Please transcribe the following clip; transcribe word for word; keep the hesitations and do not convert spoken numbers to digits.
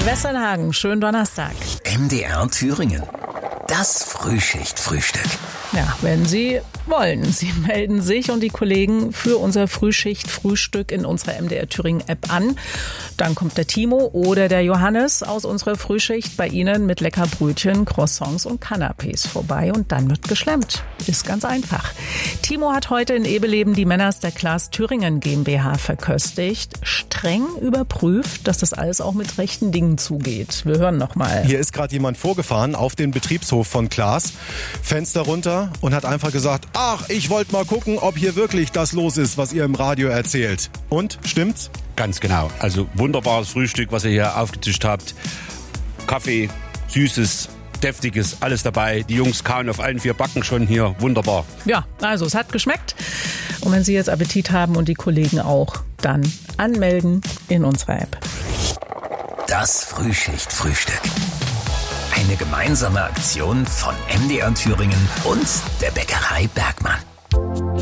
Westernhagen, schönen Donnerstag. M D R Thüringen. Das Frühschicht-Frühstück. Ja, wenn Sie wollen. Sie melden sich und die Kollegen für unser Frühschicht-Frühstück in unserer M D R Thüringen-App an. Dann kommt der Timo oder der Johannes aus unserer Frühschicht bei Ihnen mit lecker Brötchen, Croissants und Canapés vorbei und dann wird geschlemmt. Ist ganz einfach. Timo hat heute in Ebeleben die Männers der Class Thüringen GmbH verköstigt. Streng überprüft, dass das alles auch mit rechten Dingen zugeht. Wir hören noch mal. Hier ist gerade jemand vorgefahren auf den Betriebshof von Claas, Fenster runter und hat einfach gesagt, ach, ich wollte mal gucken, ob hier wirklich das los ist, was ihr im Radio erzählt. Und, stimmt's? Ganz genau. Also wunderbares Frühstück, was ihr hier aufgetischt habt. Kaffee, Süßes, Deftiges, alles dabei. Die Jungs kauen auf allen vier Backen schon hier. Wunderbar. Ja, also es hat geschmeckt. Und wenn Sie jetzt Appetit haben und die Kollegen auch, dann anmelden in unserer App. Das Frühschicht-Frühstück. Eine gemeinsame Aktion von M D R Thüringen und der Bäckerei Bergmann.